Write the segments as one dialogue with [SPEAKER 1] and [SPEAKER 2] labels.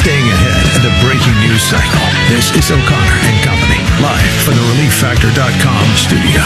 [SPEAKER 1] Staying ahead of the breaking news cycle. This is O'Connor and Company, live from the ReliefFactor.com studio.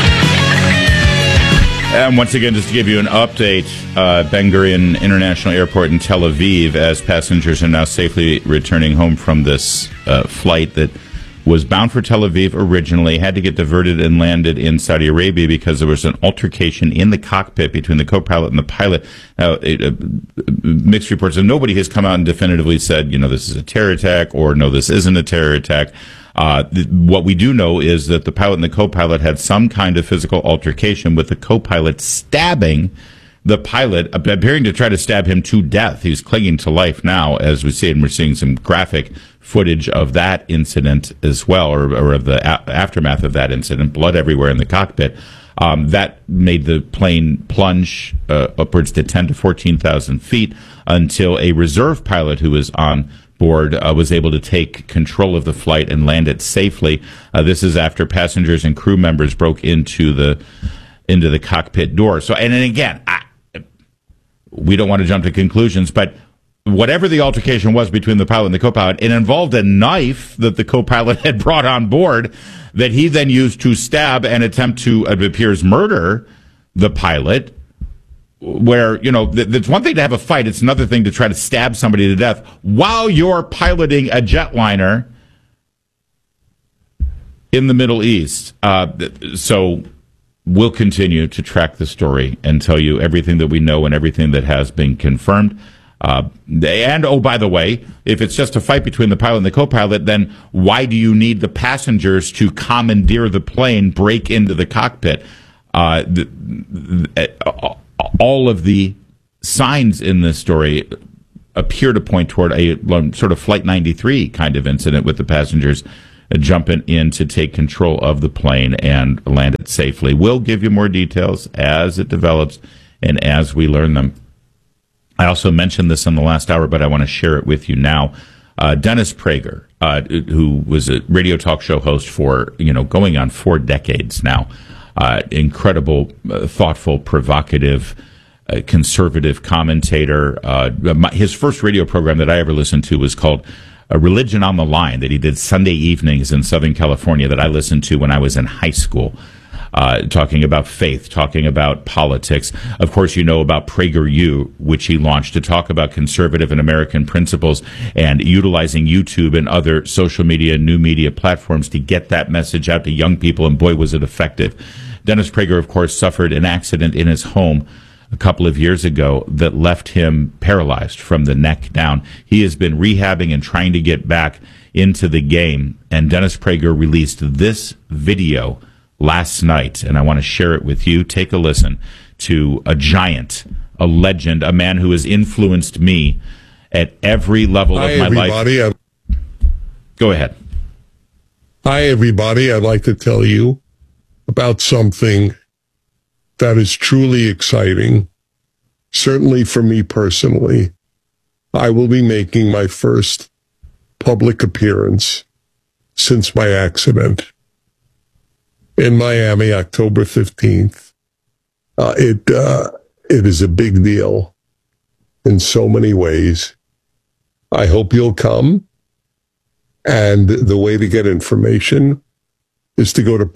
[SPEAKER 2] And once again, just to give you an update, Ben Gurion International Airport in Tel Aviv, as passengers are now safely returning home from this flight that was bound for Tel Aviv originally, had to get diverted and landed in Saudi Arabia because there was an altercation in the cockpit between the co-pilot and the pilot. Now, mixed reports, and nobody has come out and definitively said, this is a terror attack, or no, this isn't a terror attack. What we do know is that the pilot and the co-pilot had some kind of physical altercation, with the co-pilot stabbing the pilot, appearing to try to stab him to death. He's clinging to life now, as we see, and we're seeing some graphic footage of that incident as well, or of the aftermath of that incident, blood everywhere in the cockpit. That made the plane plunge upwards to 10 to 14,000 feet until a reserve pilot who was on board was able to take control of the flight and land it safely. This is after passengers and crew members broke into the cockpit door. So, and then again, we don't want to jump to conclusions, but whatever the altercation was between the pilot and the co-pilot, it involved a knife that the co-pilot had brought on board that he then used to stab and attempt to, it appears, murder the pilot. Where, it's one thing to have a fight. It's another thing to try to stab somebody to death while you're piloting a jetliner in the Middle East. So we'll continue to track the story and tell you everything that we know and everything that has been confirmed. And, oh, by the way, if it's just a fight between the pilot and the co-pilot, then why do you need the passengers to commandeer the plane, break into the cockpit? All of the signs in this story appear to point toward a sort of Flight 93 kind of incident, with the passengers jumping in to take control of the plane and land it safely. We'll give you more details as it develops and as we learn them. I also mentioned this in the last hour, but I want to share it with you now. Dennis Prager, who was a radio talk show host for, going on 4 decades now, incredible, thoughtful, provocative, conservative commentator. His first radio program that I ever listened to was called Religion on the Line, that he did Sunday evenings in Southern California, that I listened to when I was in high school, talking about faith, talking about politics. Of course, you know about PragerU, which he launched to talk about conservative and American principles, and utilizing YouTube and other social media, new media platforms to get that message out to young people, and boy, was it effective. Dennis Prager, of course, suffered an accident in his home a couple of years ago that left him paralyzed from the neck down. He has been rehabbing and trying to get back into the game, and Dennis Prager released this video last night, and I want to share it with you. Take a listen to a giant, a legend, a man who has influenced me at every level of my life. Go ahead.
[SPEAKER 3] Hi, everybody. I'd like to tell you about something that is truly exciting. Certainly for me personally, I will be making my first public appearance since my accident in Miami, October 15th. It is a big deal in so many ways. I hope you'll come. And the way to get information is to go to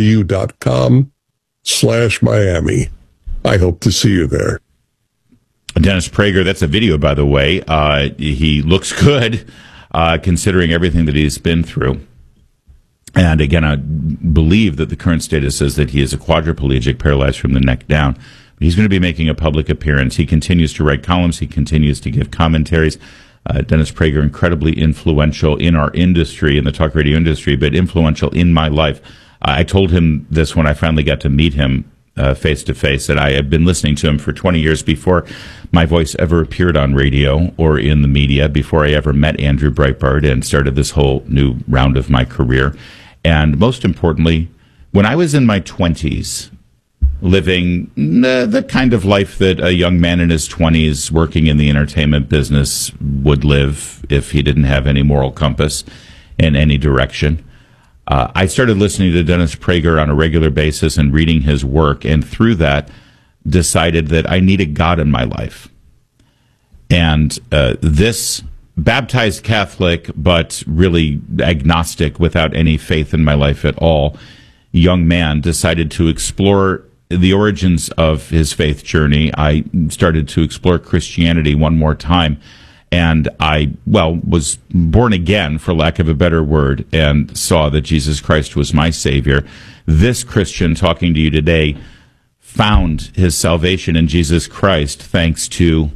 [SPEAKER 3] PragerU.com/Miami. I hope to see you there.
[SPEAKER 2] Dennis Prager, that's a video, by the way. He looks good, considering everything that he's been through. And again, I believe that the current status is that he is a quadriplegic, paralyzed from the neck down. He's going to be making a public appearance. He continues to write columns. He continues to give commentaries. Dennis Prager, incredibly influential in our industry, in the talk radio industry, but influential in my life. I told him this when I finally got to meet him face to face, that I had been listening to him for 20 years before my voice ever appeared on radio or in the media, before I ever met Andrew Breitbart and started this whole new round of my career. And most importantly, when I was in my 20s, living the kind of life that a young man in his 20s working in the entertainment business would live if he didn't have any moral compass in any direction, I started listening to Dennis Prager on a regular basis and reading his work, and through that decided that I needed God in my life. And this baptized Catholic, but really agnostic without any faith in my life at all, young man decided to explore the origins of his faith journey. I started to explore Christianity one more time, and I, was born again, for lack of a better word, and saw that Jesus Christ was my Savior. This Christian talking to you today found his salvation in Jesus Christ thanks to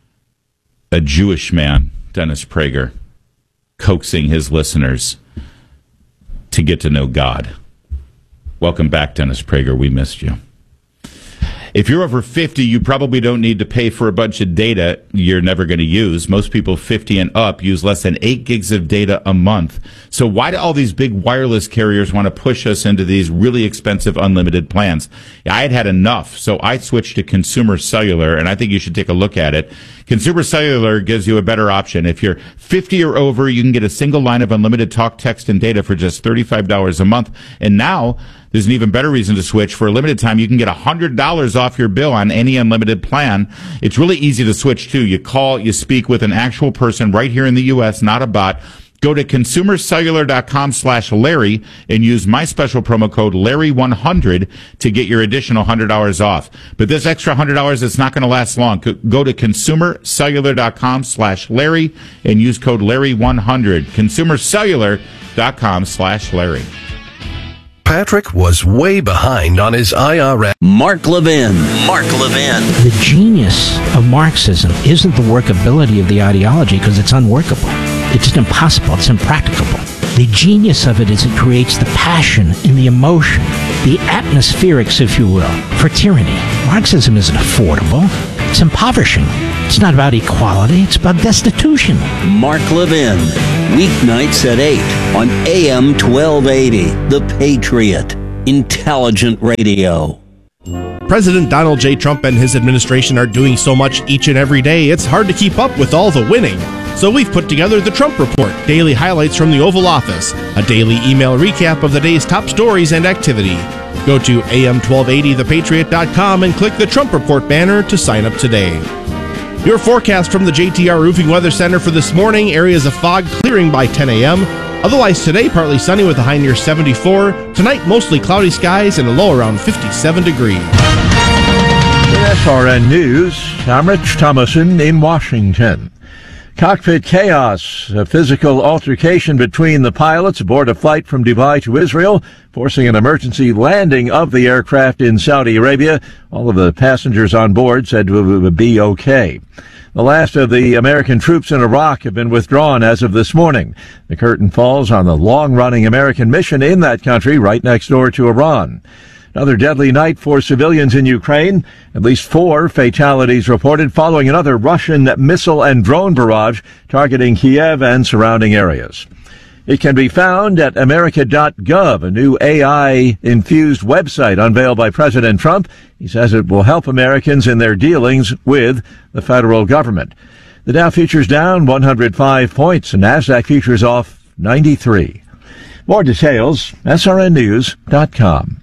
[SPEAKER 2] a Jewish man, Dennis Prager, coaxing his listeners to get to know God. Welcome back, Dennis Prager. We missed you. If you're over 50, you probably don't need to pay for a bunch of data you're never going to use. Most people 50 and up use less than 8 gigs of data a month. So why do all these big wireless carriers want to push us into these really expensive unlimited plans? I had enough, so I switched to Consumer Cellular, and I think you should take a look at it. Consumer Cellular gives you a better option. If you're 50 or over, you can get a single line of unlimited talk, text, and data for just $35 a month. And now there's an even better reason to switch. For a limited time, you can get $100 off your bill on any unlimited plan. It's really easy to switch to. You call, you speak with an actual person right here in the U.S., not a bot. Go to consumercellular.com/Larry and use my special promo code Larry100 to get your additional $100 off. But this extra $100 is not going to last long. Go to consumercellular.com/Larry and use code Larry100. Consumercellular.com/Larry.
[SPEAKER 4] Patrick was way behind on his IRS.
[SPEAKER 5] Mark Levin.
[SPEAKER 6] The genius of Marxism isn't the workability of the ideology, because it's unworkable. It's just impossible. It's impracticable. The genius of it is it creates the passion and the emotion, the atmospherics, if you will, for tyranny. Marxism isn't affordable. It's impoverishing. It's not about equality. It's about destitution.
[SPEAKER 5] Mark Levin. Weeknights at 8 on AM 1280. The Patriot. Intelligent radio.
[SPEAKER 7] President Donald J. Trump and his administration are doing so much each and every day, it's hard to keep up with all the winning. So we've put together the Trump Report, daily highlights from the Oval Office, a daily email recap of the day's top stories and activity. Go to am1280thepatriot.com and click the Trump Report banner to sign up today. Your forecast from the JTR Roofing Weather Center for this morning: areas of fog clearing by 10 a.m. Otherwise today, partly sunny with a high near 74. Tonight, mostly cloudy skies and a low around 57 degrees.
[SPEAKER 8] SRN News, I'm Rich Thomason in Washington. Cockpit chaos, a physical altercation between the pilots aboard a flight from Dubai to Israel, forcing an emergency landing of the aircraft in Saudi Arabia. All of the passengers on board said to be okay. The last of the American troops in Iraq have been withdrawn as of this morning. The curtain falls on the long-running American mission in that country right next door to Iran. Another deadly night for civilians in Ukraine. At least 4 fatalities reported following another Russian missile and drone barrage targeting Kiev and surrounding areas. It can be found at America.gov, a new AI-infused website unveiled by President Trump. He says it will help Americans in their dealings with the federal government. The Dow futures down 105 points, and NASDAQ futures off 93. More details, srnnews.com.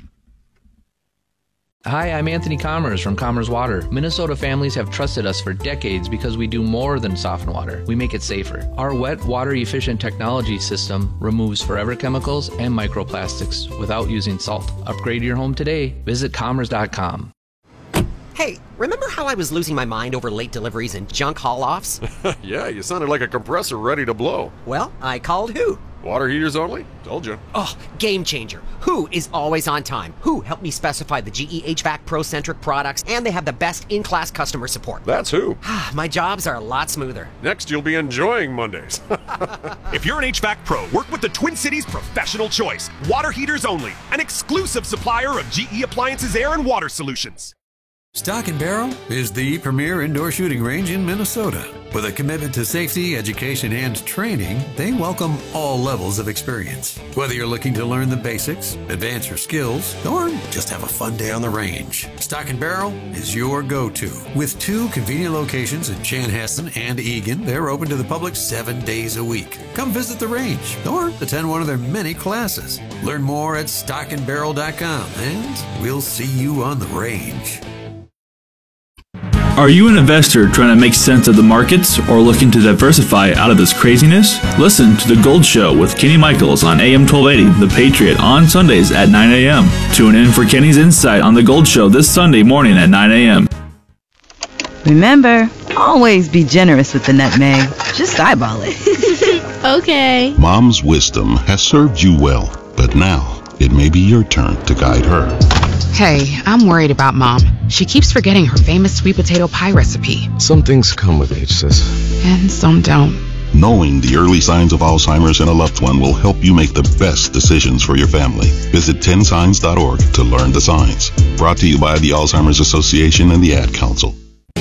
[SPEAKER 9] Hi, I'm Anthony Commerce from Commerce Water. Minnesota families have trusted us for decades because we do more than soften water. We make it safer. Our wet, water-efficient technology system removes forever chemicals and microplastics without using salt. Upgrade your home today. Visit commerce.com.
[SPEAKER 10] Hey, remember how I was losing my mind over late deliveries and junk haul-offs?
[SPEAKER 11] Yeah, you sounded like a compressor ready to blow.
[SPEAKER 10] Well, I called Who.
[SPEAKER 11] Water heaters only? Told you.
[SPEAKER 10] Oh, game changer. Who is always on time. Who helped me specify the GE HVAC Pro-centric products, and they have the best in-class customer support.
[SPEAKER 11] That's who.
[SPEAKER 10] My jobs are a lot smoother.
[SPEAKER 11] Next, you'll be enjoying Mondays.
[SPEAKER 12] If you're an HVAC pro, work with the Twin Cities Professional Choice. Water heaters only. An exclusive supplier of GE Appliances Air and Water Solutions.
[SPEAKER 13] Stock and Barrel is the premier indoor shooting range in Minnesota. With a commitment to safety, education, and training, they welcome all levels of experience. Whether you're looking to learn the basics, advance your skills, or just have a fun day on the range, Stock and Barrel is your go-to. With 2 convenient locations in Chanhassen and Eagan, they're open to the public 7 days a week. Come visit the range or attend one of their many classes. Learn more at stockandbarrel.com, and we'll see you on the range.
[SPEAKER 14] Are you an investor trying to make sense of the markets or looking to diversify out of this craziness? Listen to The Gold Show with Kenny Michaels on AM 1280, The Patriot, on Sundays at 9 a.m. Tune in for Kenny's insight on The Gold Show this Sunday morning at 9 a.m.
[SPEAKER 15] Remember, always be generous with the nutmeg. Just eyeball it.
[SPEAKER 16] Okay.
[SPEAKER 17] Mom's wisdom has served you well, but now it may be your turn to guide her.
[SPEAKER 18] Hey, I'm worried about Mom. She keeps forgetting her famous sweet potato pie recipe.
[SPEAKER 19] Some things come with age, sis.
[SPEAKER 18] And some don't.
[SPEAKER 17] Knowing the early signs of Alzheimer's in a loved one will help you make the best decisions for your family. Visit 10signs.org to learn the signs. Brought to you by the Alzheimer's Association and the Ad Council.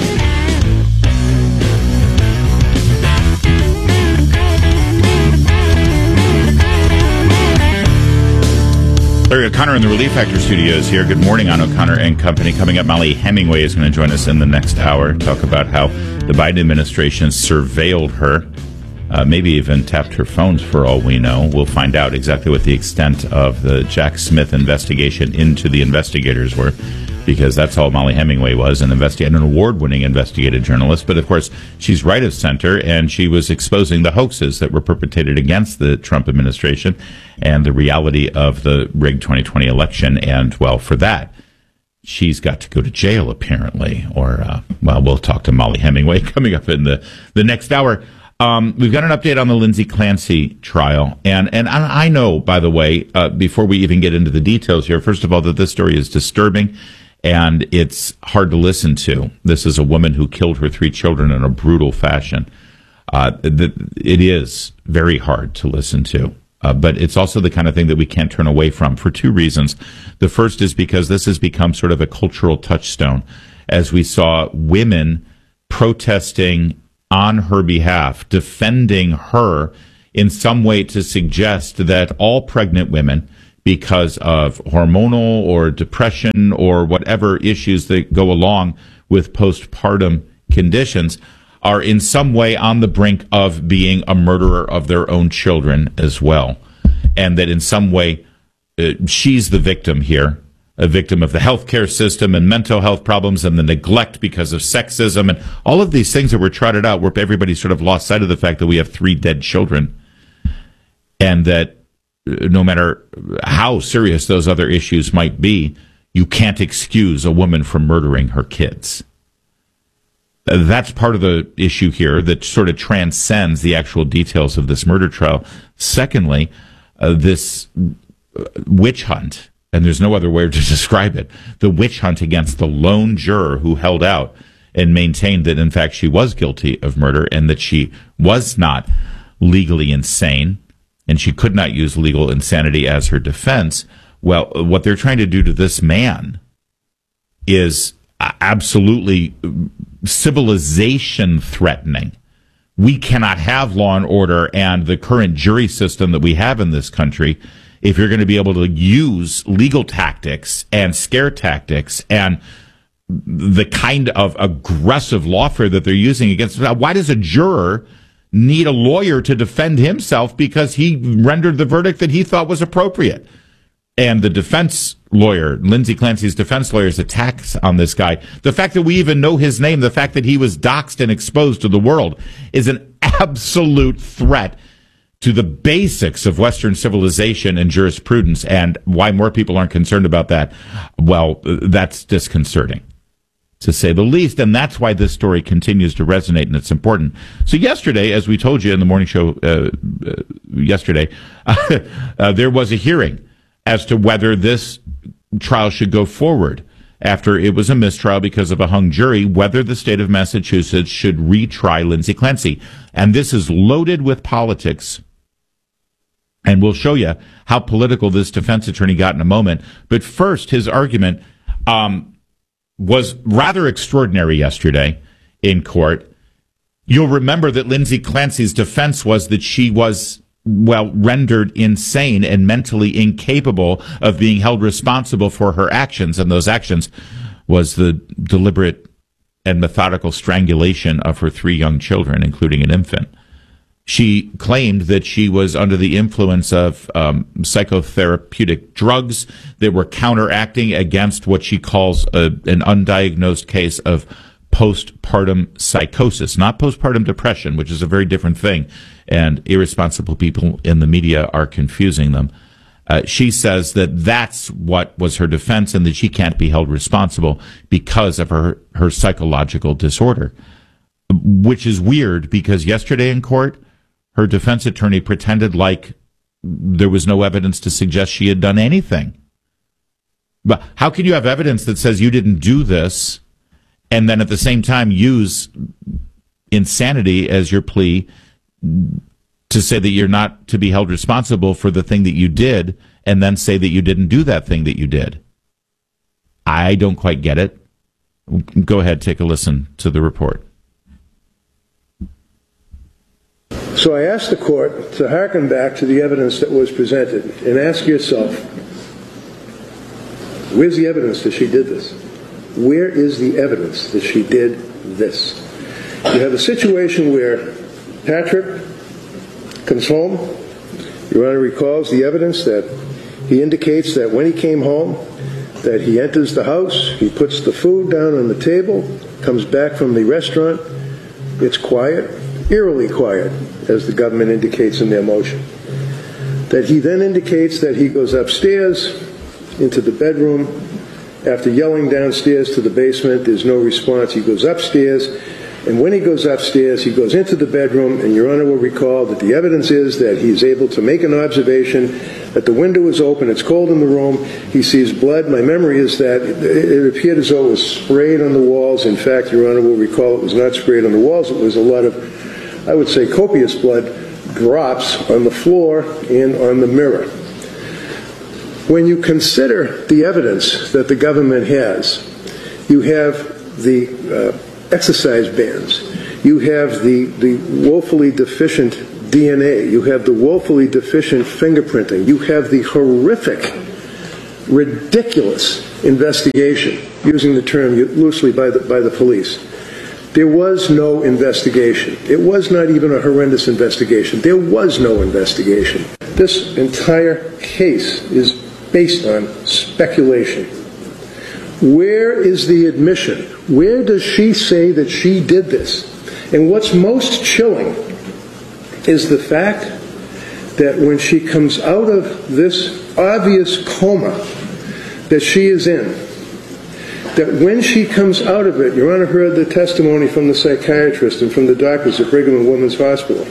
[SPEAKER 2] Larry O'Connor in the Relief Factor studios here. Good morning on O'Connor and Company. Coming up, Molly Hemingway is going to join us in the next hour, talk about how the Biden administration surveilled her, maybe even tapped her phones for all we know. We'll find out exactly what the extent of the Jack Smith investigation into the investigators were, because that's all Molly Hemingway was, an award-winning investigative journalist. But, of course, she's right of center, and she was exposing the hoaxes that were perpetrated against the Trump administration and the reality of the rigged 2020 election. And, well, for that, she's got to go to jail, apparently. Or, we'll talk to Molly Hemingway coming up in the next hour. We've got an update on the Lindsay Clancy trial. And I know, by the way, before we even get into the details here, first of all, that this story is disturbing and it's hard to listen to. This is a woman who killed her 3 children in a brutal fashion. It is very hard to listen to. But it's also the kind of thing that we can't turn away from for 2 reasons. The first is because this has become sort of a cultural touchstone, as we saw women protesting on her behalf, defending her in some way to suggest that all pregnant women, because of hormonal or depression or whatever issues that go along with postpartum conditions, are in some way on the brink of being a murderer of their own children as well. And that in some way, she's the victim here, a victim of the healthcare system and mental health problems and the neglect because of sexism and all of these things that were trotted out, where everybody sort of lost sight of the fact that we have 3 dead children, and that no matter how serious those other issues might be, you can't excuse a woman from murdering her kids. That's part of the issue here that sort of transcends the actual details of this murder trial. Secondly, this witch hunt, and there's no other way to describe it, the witch hunt against the lone juror who held out and maintained that, in fact, she was guilty of murder and that she was not legally insane, and she could not use legal insanity as her defense. Well, what they're trying to do to this man is absolutely civilization threatening. We cannot have law and order and the current jury system that we have in this country if you're going to be able to use legal tactics and scare tactics and the kind of aggressive lawfare that they're using against. Why does a juror need a lawyer to defend himself because he rendered the verdict that he thought was appropriate? And the defense lawyer, Lindsay Clancy's defense lawyer's attacks on this guy, the fact that we even know his name, the fact that he was doxxed and exposed to the world, is an absolute threat to the basics of Western civilization and jurisprudence. And why more people aren't concerned about that, well, that's disconcerting, to say the least. And that's why this story continues to resonate, and it's important. So yesterday, as we told you in the morning show yesterday, there was a hearing as to whether this trial should go forward after it was a mistrial because of a hung jury, whether the state of Massachusetts should retry Lindsay Clancy. And this is loaded with politics. And we'll show you how political this defense attorney got in a moment. But first, his argument was rather extraordinary yesterday in court. You'll remember that Lindsay Clancy's defense was that she was, rendered insane and mentally incapable of being held responsible for her actions. And those actions was the deliberate and methodical strangulation of her 3 young children, including an infant. She claimed that she was under the influence of psychotherapeutic drugs that were counteracting against what she calls an undiagnosed case of postpartum psychosis, not postpartum depression, which is a very different thing, and irresponsible people in the media are confusing them. She says that that's what was her defense and that she can't be held responsible because of her psychological disorder, which is weird because yesterday in court, her defense attorney pretended like there was no evidence to suggest she had done anything. But how can you have evidence that says you didn't do this and then at the same time use insanity as your plea to say that you're not to be held responsible for the thing that you did and then say that you didn't do that thing that you did? I don't quite get it. Go ahead, take a listen to the report.
[SPEAKER 16] So I asked the court to hearken back to the evidence that was presented and ask yourself, where's the evidence that she did this? Where is the evidence that she did this? You have a situation where Patrick comes home. Your Honor recalls the evidence that he indicates that when he came home, that he enters the house, he puts the food down on the table, comes back from the restaurant, it's quiet, eerily quiet, as the government indicates in their motion. That he then indicates that he goes upstairs into the bedroom. After yelling downstairs to the basement, there's no response. He goes upstairs, and when he goes upstairs, he goes into the bedroom, and Your Honor will recall that the evidence is that he's able to make an observation that the window is open, it's cold in the room, he sees blood. My memory is that it appeared as though it was sprayed on the walls. In fact, Your Honor will recall it was not sprayed on the walls, it was a lot of, I would say, copious blood drops on the floor and on the mirror. When you consider the evidence that the government has, you have the exercise bands, you have the woefully deficient DNA, you have the woefully deficient fingerprinting, you have the horrific, ridiculous investigation, using the term loosely by the police. There was no investigation. It was not even a horrendous investigation. There was no investigation. This entire case is based on speculation. Where is the admission? Where does she say that she did this? And what's most chilling is the fact that when she comes out of this obvious coma that she is in, that when she comes out of it, Your Honor heard the testimony from the psychiatrist and from the doctors at Brigham and Women's Hospital.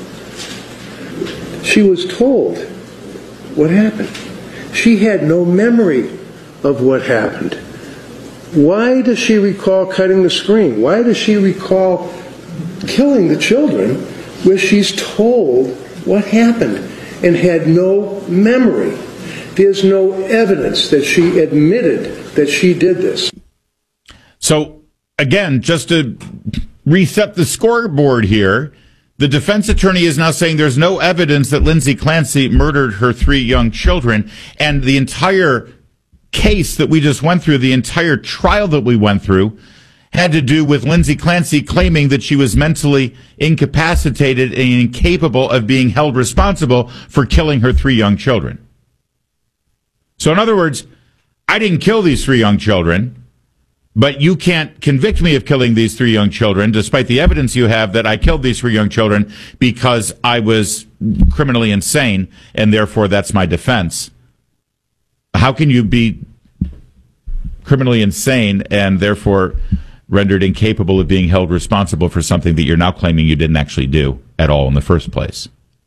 [SPEAKER 16] She was told what happened. She had no memory of what happened. Why does she recall cutting the screen? Why does she recall killing the children where she's told what happened and had no memory? There's no evidence that she admitted that she did this.
[SPEAKER 2] So, again, just to reset the scoreboard here, the defense attorney is now saying there's no evidence that Lindsay Clancy murdered her 3 young children, and the entire case that we just went through, the entire trial that we went through, had to do with Lindsay Clancy claiming that she was mentally incapacitated and incapable of being held responsible for killing her 3 young children. So in other words, I didn't kill these 3 young children, but you can't convict me of killing these 3 young children, despite the evidence you have that I killed these 3 young children because I was criminally insane, and therefore that's my defense. How can you be criminally insane and therefore rendered incapable of being held responsible for something that you're now claiming you didn't actually do at all in the first place?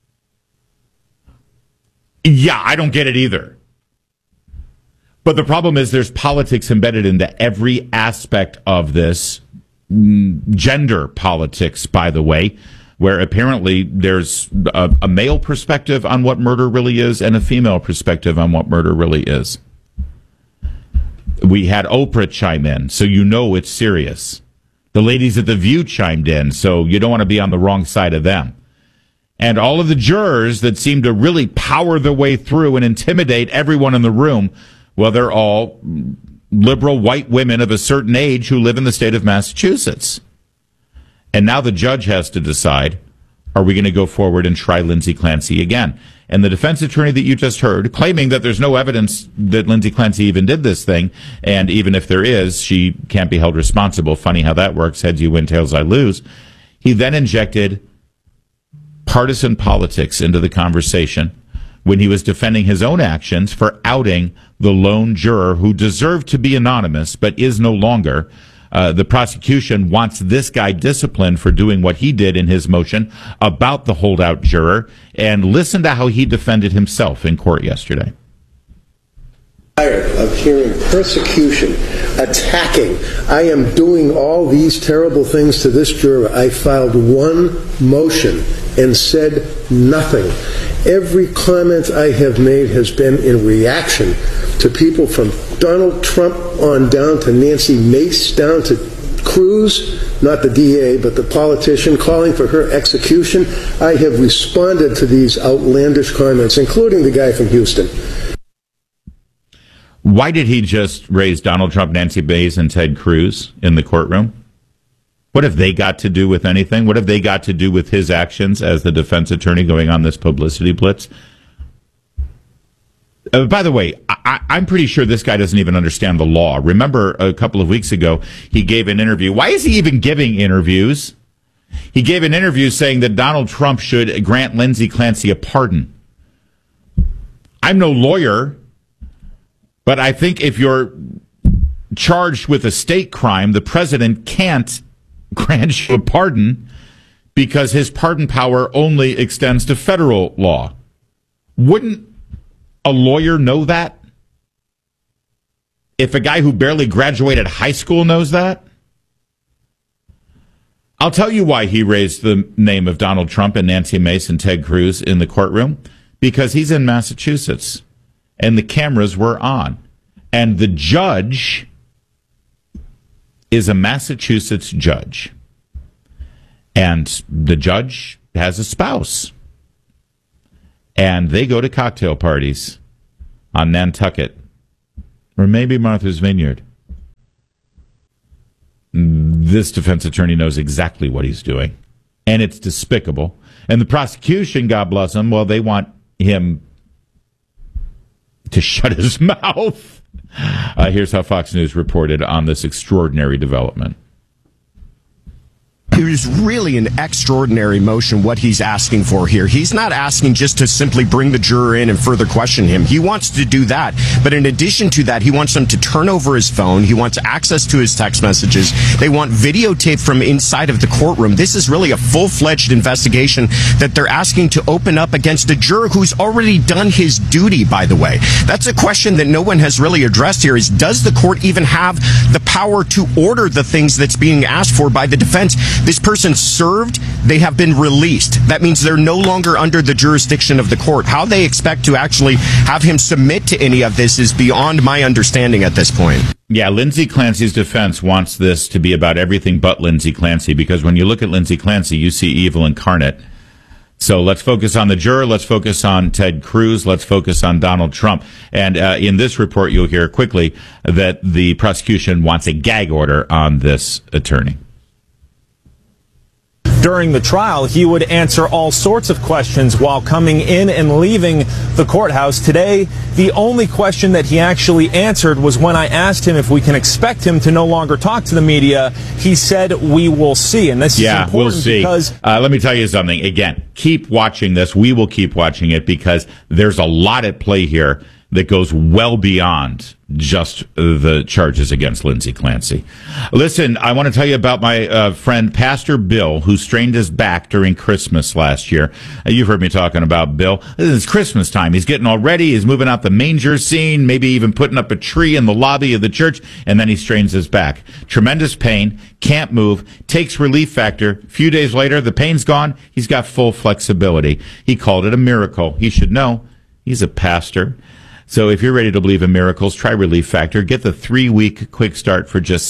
[SPEAKER 2] Yeah, I don't get it either. But the problem is there's politics embedded into every aspect of this. Gender politics, by the way, where apparently there's a male perspective on what murder really is and a female perspective on what murder really is. We had Oprah chime in, so you know it's serious. The ladies at The View chimed in, so you don't want to be on the wrong side of them. And all of the jurors that seem to really power their way through and intimidate everyone in the room, well, they're all liberal white women of a certain age who live in the state of Massachusetts. And now the judge has to decide are we going to go forward and try Lindsay Clancy again? And the defense attorney that you just heard, claiming that there's no evidence that Lindsay Clancy even did this thing, and even if there is, she can't be held responsible. Funny how that works. Heads you win, tails I lose. He then injected partisan politics into the conversation when he was defending his own actions for outing the lone juror who deserved to be anonymous but is no longer. The prosecution wants this guy disciplined for doing what he did in his motion about the holdout juror. And listen to how he defended himself in court yesterday.
[SPEAKER 16] Tired of hearing persecution, attacking. I am doing all these terrible things to this juror. I filed one motion and said nothing. Every comment I have made has been in reaction to people from Donald Trump on down to Nancy Mace, down to Cruz, not the DA, but the politician, calling for her execution. I have responded to these outlandish comments, including the guy from Houston.
[SPEAKER 2] Why did he just raise Donald Trump, Nancy Mace, and Ted Cruz in the courtroom? What have they got to do with anything? What have they got to do with his actions as the defense attorney going on this publicity blitz? By the way, I'm pretty sure this guy doesn't even understand the law. Remember a couple of weeks ago, he gave an interview. Why is he even giving interviews? He gave an interview saying that Donald Trump should grant Lindsay Clancy a pardon. I'm no lawyer, but I think if you're charged with a state crime, the president can't grant you a pardon because his pardon power only extends to federal law. Wouldn't a lawyer know that? If a guy who barely graduated high school knows that? I'll tell you why he raised the name of Donald Trump and Nancy Mace and Ted Cruz in the courtroom. Because he's in Massachusetts and the cameras were on. And the judge is a Massachusetts judge. And the judge has a spouse. And they go to cocktail parties on Nantucket. Or maybe Martha's Vineyard. This defense attorney knows exactly what he's doing. And it's despicable. And the prosecution, God bless them, well, they want him to shut his mouth. Here's how Fox News reported on this extraordinary development.
[SPEAKER 20] It is really an extraordinary motion, what he's asking for here. He's not asking just to simply bring the juror in and further question him. He wants to do that. But in addition to that, he wants them to turn over his phone. He wants access to his text messages. They want videotape from inside of the courtroom. This is really a full-fledged investigation that they're asking to open up against a juror who's already done his duty, by the way. That's a question that no one has really addressed here is, does the court even have the power to order the things that's being asked for by the defense? This person served, they have been released. That means they're no longer under the jurisdiction of the court. How they expect to actually have him submit to any of this is beyond my understanding at this point.
[SPEAKER 2] Yeah, Lindsay Clancy's defense wants this to be about everything but Lindsay Clancy, because when you look at Lindsay Clancy, you see evil incarnate. So let's focus on the juror. Let's focus on Ted Cruz. Let's focus on Donald Trump. And in this report, you'll hear quickly that the prosecution wants a gag order on this attorney.
[SPEAKER 21] During the trial, he would answer all sorts of questions while coming in and leaving the courthouse. Today, the only question that he actually answered was when I asked him if we can expect him to no longer talk to the media. He said, we will see. And this is important,
[SPEAKER 2] we'll see.
[SPEAKER 21] Because
[SPEAKER 2] let me tell you something. Again, keep watching this. We will keep watching it because there's a lot at play here that goes well beyond just the charges against Lindsay Clancy. Listen, I want to tell you about my friend Pastor Bill, who strained his back during Christmas last year. You've heard me talking about Bill. It's Christmas time. He's getting all ready. He's moving out the manger scene, maybe even putting up a tree in the lobby of the church, and then he strains his back. Tremendous pain, can't move, takes Relief Factor. A few days later, the pain's gone. He's got full flexibility. He called it a miracle. He should know. He's a pastor. So if you're ready to believe in miracles, try Relief Factor. Get the 3-week quick start for just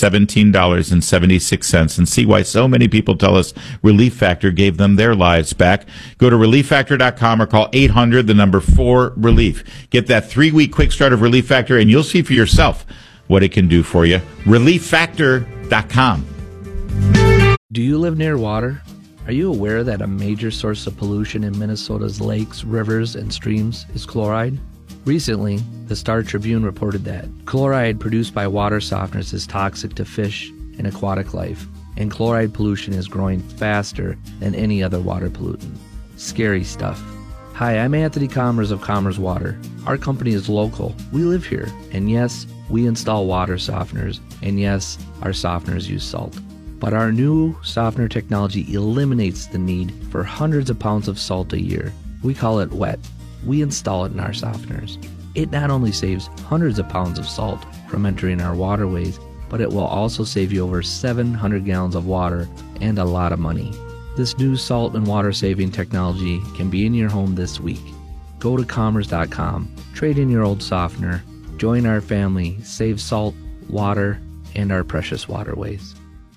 [SPEAKER 2] $17.76 and see why so many people tell us Relief Factor gave them their lives back. Go to ReliefFactor.com or call 800-4RELIEF. Get that 3-week quick start of Relief Factor and you'll see for yourself what it can do for you. ReliefFactor.com.
[SPEAKER 9] Do you live near water? Are you aware that a major source of pollution in Minnesota's lakes, rivers, and streams is chloride? Recently, the Star Tribune reported that chloride produced by water softeners is toxic to fish and aquatic life, and chloride pollution is growing faster than any other water pollutant. Scary stuff. Hi, I'm Anthony Commerce of Commerce Water. Our company is local. We live here. And yes, we install water softeners. And yes, our softeners use salt. But our new softener technology eliminates the need for hundreds of pounds of salt a year. We call it WET. We install it in our softeners. It not only saves hundreds of pounds of salt from entering our waterways, but it will also save you over 700 gallons of water and a lot of money. This new salt and water saving technology can be in your home this week. Go to commerce.com, trade in your old softener, join our family, save salt, water, and our precious waterways.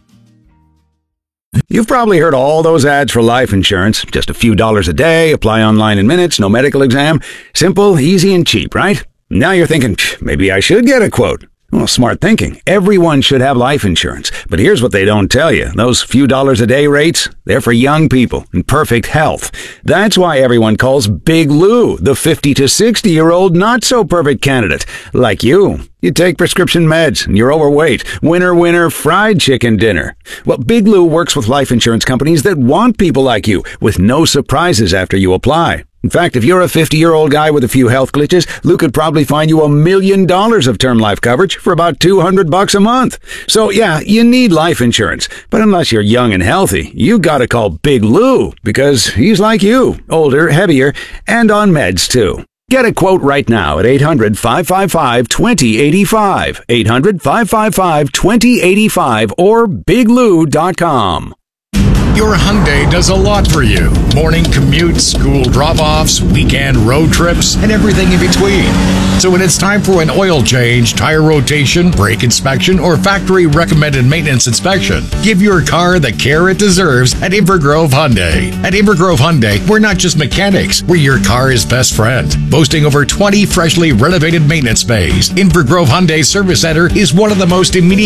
[SPEAKER 1] You've probably heard all those ads for life insurance. Just a few dollars a day, apply online in minutes, no medical exam. Simple, easy, and cheap, right? Now you're thinking, maybe I should get a quote. Well, smart thinking. Everyone should have life insurance. But here's what they don't tell you. Those few dollars a day rates, they're for young people in perfect health. That's why everyone calls Big Lou the 50 to 60-year-old not-so-perfect candidate. Like you. You take prescription meds and you're overweight. Winner, fried chicken dinner. Well, Big Lou works with life insurance companies that want people like you with no surprises after you apply. In fact, if you're a 50-year-old guy with a few health glitches, Lou could probably find you $1 million of term life coverage for about $200 a month. So yeah, you need life insurance. But unless you're young and healthy, you gotta call Big Lou because he's like you, older, heavier, and on meds too. Get a quote right now at 800-555-2085, 800-555-2085, or biglou.com.
[SPEAKER 22] Your Hyundai does a lot for you. Morning commutes, school drop-offs, weekend road trips, and everything in between. So when it's time for an oil change, tire rotation, brake inspection, or factory recommended maintenance inspection, give your car the care it deserves at Invergrove Hyundai. At Invergrove Hyundai, we're not just mechanics, we're your car's best friend. Boasting over 20 freshly renovated maintenance bays, Invergrove Hyundai Service Center is one of the most immediate